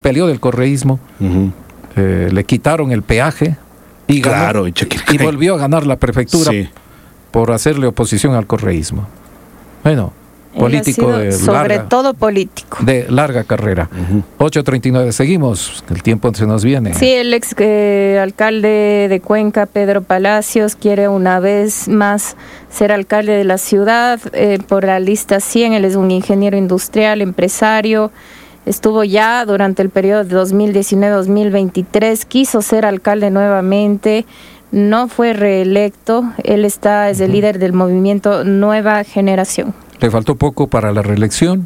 peleó del correísmo, le quitaron el peaje y, ganó, y volvió a ganar la prefectura por hacerle oposición al correísmo. Bueno, político de larga carrera. 8:39, seguimos, el tiempo se nos viene. Sí, el ex alcalde de Cuenca, Pedro Palacios, quiere una vez más ser alcalde de la ciudad por la lista 100. Él es un ingeniero industrial, empresario, estuvo ya durante el periodo de 2019-2023, quiso ser alcalde nuevamente, no fue reelecto. Él es el líder del movimiento Nueva Generación. Le faltó poco para la reelección,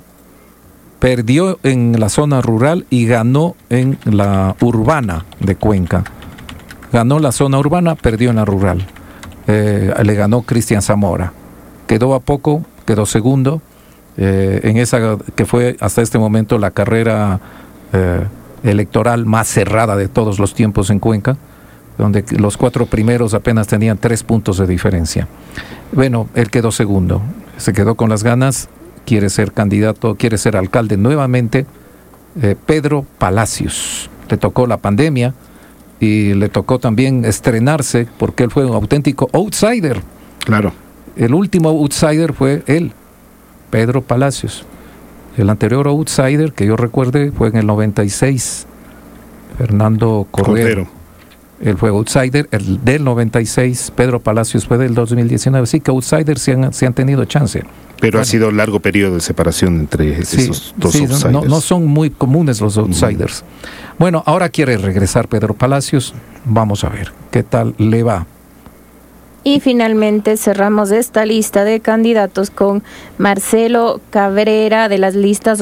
perdió en la zona rural y ganó en la urbana de Cuenca. Ganó la zona urbana, perdió en la rural. Le ganó Cristian Zamora. Quedó a poco, quedó segundo en esa que fue hasta este momento la carrera electoral más cerrada de todos los tiempos en Cuenca, donde los 4 primeros apenas tenían 3 puntos de diferencia. Bueno, él quedó segundo, se quedó con las ganas, quiere ser candidato, quiere ser alcalde nuevamente. Pedro Palacios, le tocó la pandemia y le tocó también estrenarse porque él fue un auténtico outsider. Claro. El último outsider fue él, Pedro Palacios. El anterior outsider que yo recuerde fue en el 96, Fernando Cordero. Él fue outsider, el del 96, Pedro Palacios fue del 2019, sí que outsiders sí han tenido chance. Pero ha sido un largo periodo de separación entre esos dos outsiders. No son muy comunes los outsiders. Bueno, ahora quiere regresar Pedro Palacios, vamos a ver qué tal le va. Y finalmente cerramos esta lista de candidatos con Marcelo Cabrera de las listas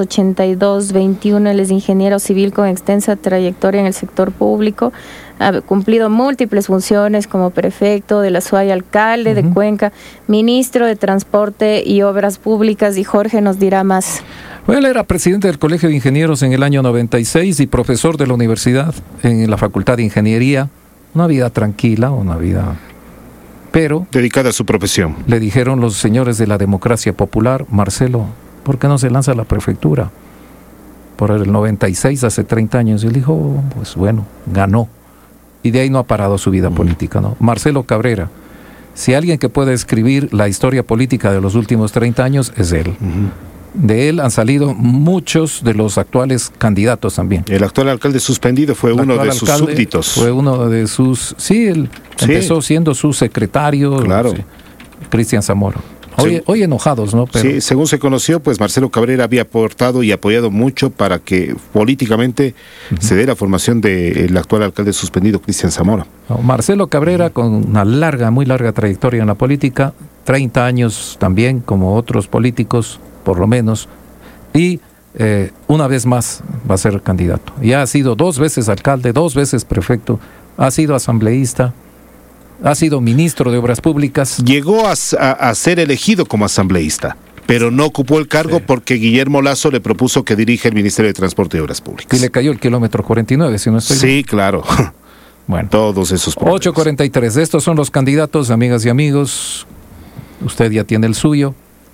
82-21. Él es ingeniero civil con extensa trayectoria en el sector público. Ha cumplido múltiples funciones como prefecto de la SUA y alcalde de Cuenca, ministro de Transporte y Obras Públicas, y Jorge nos dirá más. Bueno, él era presidente del Colegio de Ingenieros en el año 96 y profesor de la universidad en la Facultad de Ingeniería. Una vida tranquila, una vida... Pero... dedicada a su profesión. Le dijeron los señores de la democracia popular, Marcelo, ¿por qué no se lanza a la prefectura? Por el 96, hace 30 años. Y él dijo, pues bueno, ganó. Y de ahí no ha parado su vida política, ¿no? Marcelo Cabrera, si alguien que puede escribir la historia política de los últimos 30 años, es él. De él han salido muchos de los actuales candidatos también. El actual alcalde suspendido fue uno de sus súbditos. Fue uno de sus... Sí, él empezó siendo su secretario. Claro. Cristian Zamora. Hoy enojados, ¿no? Pero... sí, según se conoció, pues Marcelo Cabrera había aportado y apoyado mucho para que políticamente se dé la formación del actual alcalde suspendido, Cristian Zamora. Marcelo Cabrera, con una muy larga trayectoria en la política, 30 años también, como otros políticos, por lo menos, y una vez más va a ser candidato. Ya ha sido 2 veces alcalde, 2 veces prefecto, ha sido asambleísta, ha sido ministro de Obras Públicas. Llegó a ser elegido como asambleísta, pero no ocupó el cargo porque Guillermo Lasso le propuso que dirija el Ministerio de Transporte y Obras Públicas. Y le cayó el kilómetro 49, si no estoy bien. Sí, claro. Bueno, todos esos problemas. 8:43, estos son los candidatos, amigas y amigos. Usted ya tiene el suyo.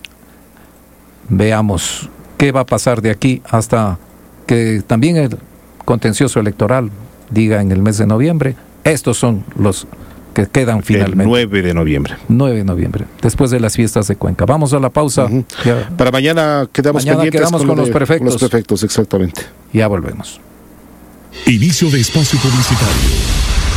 Veamos qué va a pasar de aquí hasta que también el contencioso electoral diga en el mes de noviembre. Estos son los que quedan finalmente. El 9 de noviembre. 9 de noviembre, después de las fiestas de Cuenca. Vamos a la pausa. Para mañana quedamos pendientes con los prefectos. Con los prefectos, exactamente. Ya volvemos. Inicio de espacio publicitario.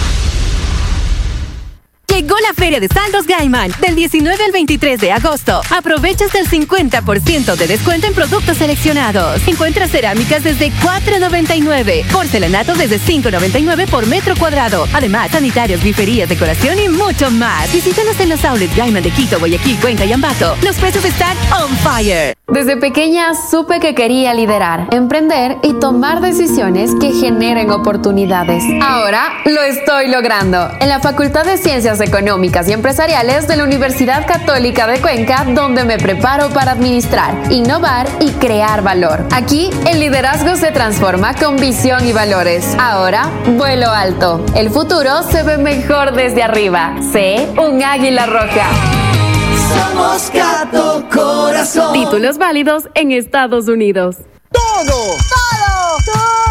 Llegó la Feria de Saldos Gaiman del 19 al 23 de agosto. Aprovecha hasta el 50% de descuento en productos seleccionados. Encuentra cerámicas desde $4.99, porcelanato desde $5.99 por metro cuadrado. Además, sanitarios, griferías, decoración y mucho más. Visítanos en los outlets Gaiman de Quito, Guayaquil, Cuenca y Ambato. Los precios están on fire. Desde pequeña supe que quería liderar, emprender y tomar decisiones que generen oportunidades. Ahora lo estoy logrando en la Facultad de Ciencias Económicas y Empresariales de la Universidad Católica de Cuenca, donde me preparo para administrar, innovar y crear valor. Aquí, el liderazgo se transforma con visión y valores. Ahora, vuelo alto. El futuro se ve mejor desde arriba. Sé un águila roja. Somos Gato Corazón. Títulos válidos en Estados Unidos. ¡Todo!